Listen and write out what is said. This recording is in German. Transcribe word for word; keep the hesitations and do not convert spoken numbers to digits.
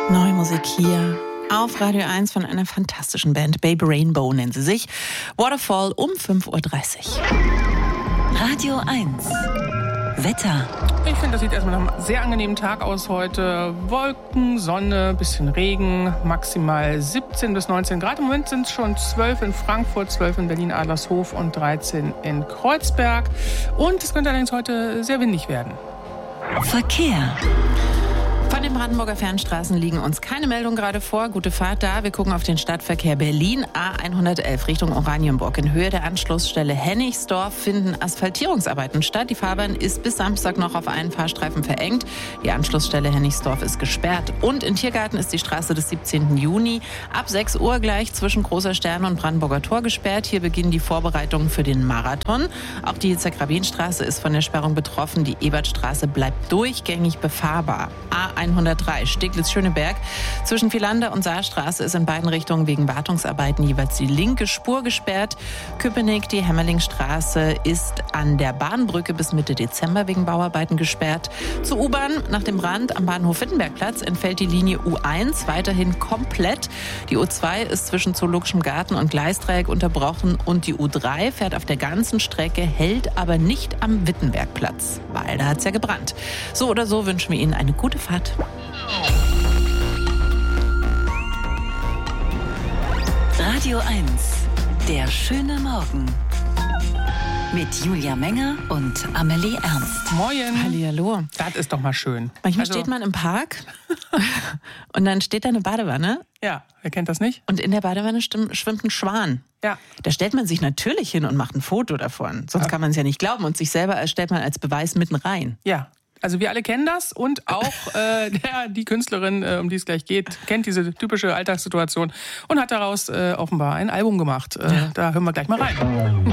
Neue Musik hier auf Radio eins von einer fantastischen Band. Baby Rainbow nennen sie sich. Waterfall um fünf Uhr dreißig. Radio eins. Wetter. Ich finde, das sieht erstmal nach einem sehr angenehmen Tag aus heute. Wolken, Sonne, bisschen Regen, maximal siebzehn bis neunzehn Grad. Im Moment sind es schon zwölf in Frankfurt, zwölf in Berlin-Adlershof und dreizehn in Kreuzberg. Und es könnte allerdings heute sehr windig werden. Verkehr. Von den Brandenburger Fernstraßen liegen uns keine Meldungen gerade vor. Gute Fahrt da. Wir gucken auf den Stadtverkehr Berlin. A hundertelf Richtung Oranienburg. In Höhe der Anschlussstelle Hennigsdorf finden Asphaltierungsarbeiten statt. Die Fahrbahn ist bis Samstag noch auf einen Fahrstreifen verengt. Die Anschlussstelle Hennigsdorf ist gesperrt. Und in Tiergarten ist die Straße des siebzehnten Juni ab sechs Uhr gleich zwischen Großer Stern und Brandenburger Tor gesperrt. Hier beginnen die Vorbereitungen für den Marathon. Auch die Yitzhak-Rabin-Straße ist von der Sperrung betroffen. Die Ebertstraße bleibt durchgängig befahrbar. A hundertdrei Steglitz-Schöneberg. Zwischen Vielander und Saarstraße ist in beiden Richtungen wegen Wartungsarbeiten jeweils die linke Spur gesperrt. Köpenick, die Hämmerlingstraße, ist an der Bahnbrücke bis Mitte Dezember wegen Bauarbeiten gesperrt. Zur U-Bahn nach dem Brand am Bahnhof Wittenbergplatz entfällt die Linie U eins weiterhin komplett. Die U zwei ist zwischen Zoologischem Garten und Gleisdreieck unterbrochen und die U drei fährt auf der ganzen Strecke, hält aber nicht am Wittenbergplatz, weil da hat es ja gebrannt. So oder so wünschen wir Ihnen eine gute Fahrt. Radio eins. Der schöne Morgen. Mit Julia Menger und Amelie Ernst. Moin. Hallihallo. Das ist doch mal schön. Manchmal Also, steht man im Park und dann steht da eine Badewanne. Ja, wer kennt das nicht? Und in der Badewanne schwimmt ein Schwan. Ja. Da stellt man sich natürlich hin und macht ein Foto davon. Sonst Ja. kann man es ja nicht glauben. Und sich selber stellt man als Beweis mitten rein. Ja. Also wir alle kennen das und auch äh, der, die Künstlerin, äh, um die es gleich geht, kennt diese typische Alltagssituation und hat daraus äh, offenbar ein Album gemacht. Äh, da hören wir gleich mal rein.